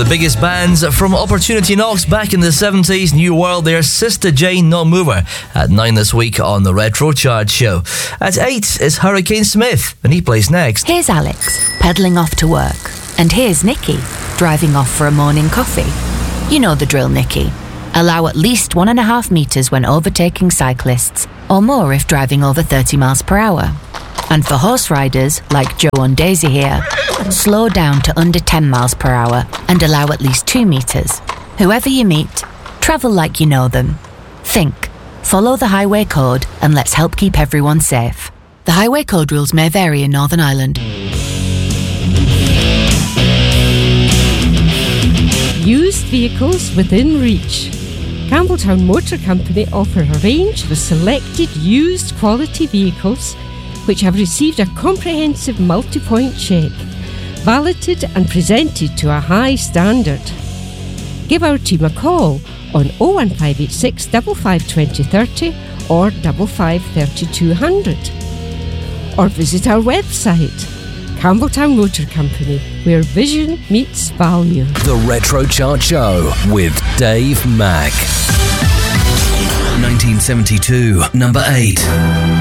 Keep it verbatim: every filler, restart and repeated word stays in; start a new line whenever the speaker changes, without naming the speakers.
the biggest bands from Opportunity Knocks back in the seventies. New World, their Sister Jane No Mover at nine this week on the Retro Chart Show. At eight is Hurricane Smith, and he plays next.
Here's Alex, pedalling off to work. And here's Nikki, driving off for a morning coffee. You know the drill, Nikki. Allow at least one and a half metres when overtaking cyclists, or more if driving over thirty miles per hour. And for horse riders, like Joe and Daisy here, slow down to under ten miles per hour and allow at least two metres. Whoever you meet, travel like you know them. Think, follow the highway code, and let's help keep everyone safe. The highway code rules may vary in Northern Ireland.
Used vehicles within reach. Campbelltown Motor Company offer a range of selected used quality vehicles which have received a comprehensive multi-point check, validated and presented to a high standard. Give our team a call on oh one five eight six, five five two oh three oh or five five three two hundred. Or visit our website, Campbelltown Motor Company, where vision meets value.
The Retro Chart Show with Dave Mack. nineteen seventy-two, number eight.